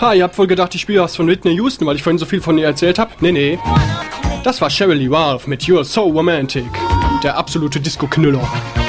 Ha, ihr habt wohl gedacht, ich spiele was von Whitney Houston, weil ich vorhin so viel von ihr erzählt habe? Nee. Das war Sheryl Lee Ralph mit You're So Romantic. Der absolute Disco-Knüller.